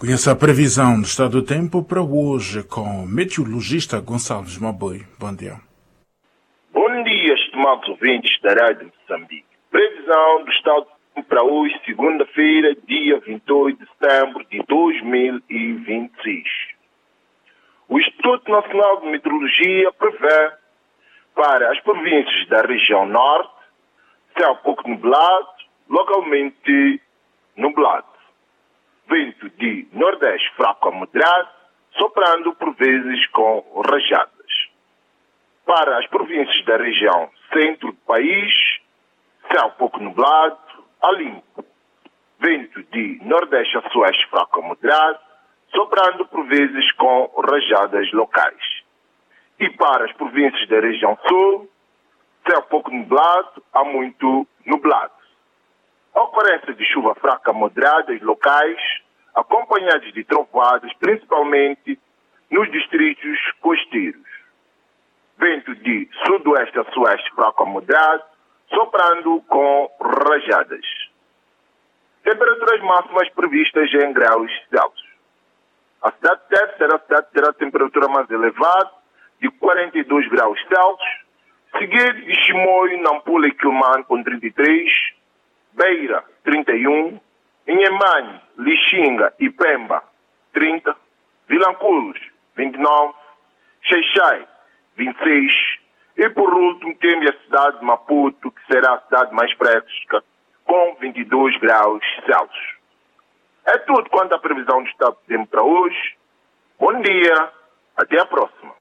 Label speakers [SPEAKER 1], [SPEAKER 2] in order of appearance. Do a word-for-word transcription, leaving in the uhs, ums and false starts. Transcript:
[SPEAKER 1] Conheça a previsão do estado do tempo para hoje com o meteorologista Gonçalves Maboi. Bom dia.
[SPEAKER 2] Bom dia, estimados ouvintes da Rádio Moçambique. Previsão do estado do tempo para hoje, segunda-feira, dia vinte e oito de setembro de dois mil e vinte e seis. O Instituto Nacional de Meteorologia prevê para as províncias da região norte céu pouco nublado, localmente nublado. Vento de nordeste fraco a moderado, soprando por vezes com rajadas. Para as províncias da região centro do país, céu pouco nublado, a limpo. Vento de nordeste a sueste fraco a moderado, soprando por vezes com rajadas locais. E para as províncias da região sul, céu pouco nublado a muito nublado. A ocorrência de chuva fraca moderadas locais, acompanhadas de trovoadas, principalmente nos distritos costeiros. Vento de sudoeste a sueste fraco a moderado, soprando com rajadas. Temperaturas máximas previstas em graus Celsius. A cidade de Tete será a cidade que terá a temperatura mais elevada, de quarenta e dois graus Celsius, seguido de Chimoio, Nampula e Quilmane com trinta e três, Beira, trinta e um, Inhemane, Lixinga e Pemba, trinta, Vilanculos, vinte e nove, Xai-Xai, vinte e seis, e por último temos a cidade de Maputo, que será a cidade mais fresca, com vinte e dois graus Celsius. É tudo quanto à previsão do estado do tempo para hoje. Bom dia, até a próxima.